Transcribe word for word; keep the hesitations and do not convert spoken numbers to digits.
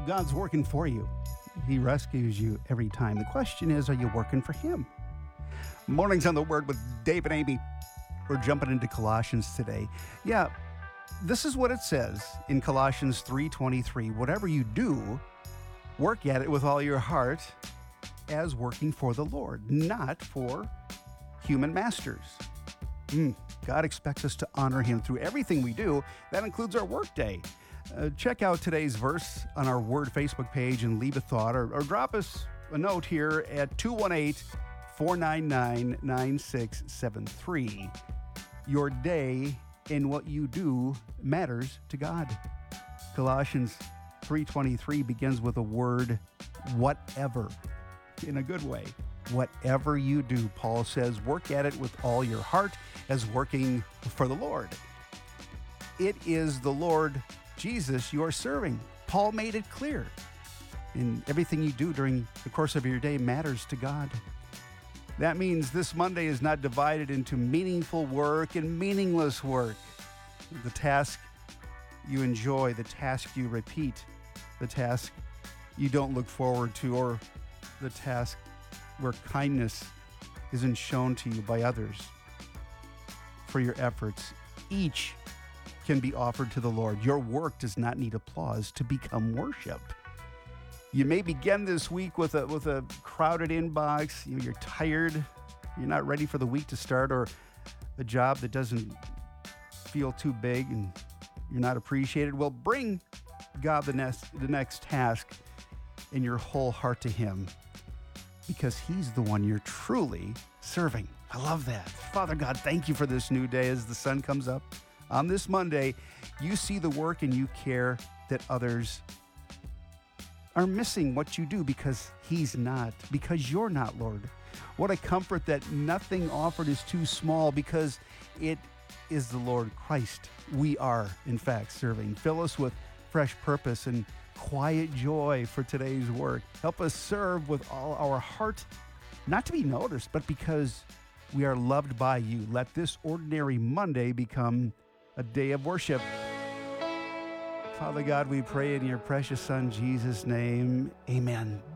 God's working for you. He rescues you every time. The question is, are you working for Him? Mornings on the Word with Dave and Amy. We're jumping into Colossians today. Yeah, this is what it says in Colossians three twenty-three. Whatever you do, work at it with all your heart as working for the Lord, not for human masters. Mm, God expects us to honor Him through everything we do. That includes our workday. Uh, check out today's verse on our Word Facebook page and leave a thought, or, or drop us a note here at two one eight, four nine nine, nine six seven three. Your day and what you do matters to God. Colossians three twenty-three begins with a word, whatever, in a good way. Whatever you do, Paul says, work at it with all your heart as working for the Lord. It is the Lord Jesus you are serving. Paul made it clear. And everything you do during the course of your day matters to God. That means this Monday is not divided into meaningful work and meaningless work. The task you enjoy, the task you repeat, the task you don't look forward to, or the task where kindness isn't shown to you by others. For your efforts, each can be offered to the Lord. Your work does not need applause to become worship. You may begin this week with a with a crowded inbox. You know, you're tired. You're not ready for the week to start, or a job that doesn't feel too big and you're not appreciated. Well, bring God the next the next task in your whole heart to Him, because He's the one you're truly serving. I love that. Father God, thank you for this new day. As the sun comes up on this Monday, you see the work and you care that others are missing what you do because He's not, because you're not, Lord. What a comfort that nothing offered is too small, because it is the Lord Christ we are, in fact, serving. Fill us with fresh purpose and quiet joy for today's work. Help us serve with all our heart, not to be noticed, but because we are loved by you. Let this ordinary Monday become a day of worship. Father God, we pray in your precious Son, Jesus' name, amen.